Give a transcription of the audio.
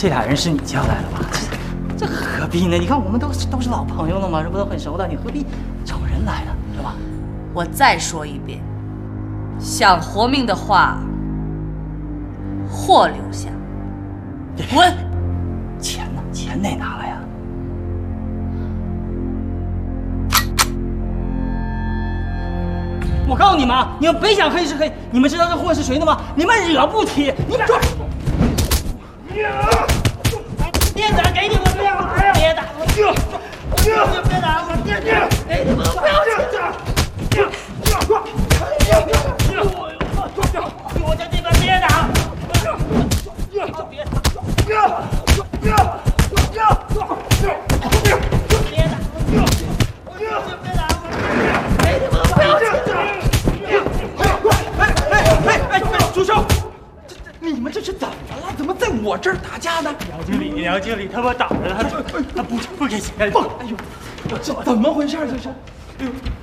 这俩人是你叫来的吧？这何必呢？你看我们都是老朋友了嘛，这不都很熟的，你何必找人来呢？对吧？ 我再说一遍，想活命的话，货留下，滚！ 钱呢？钱哪拿来呀？我告诉你们啊，你们别想黑是黑，你们知道这货是谁的吗？你们惹不起！你们别打，给你们别打呀！别打！别打！给你们不要我在这边别打！住手！你们这是怎么了？怎么在我这儿打架呢？ 杨经理他们打着他不给钱。 哎呦，这怎么回事？这是？哎呦！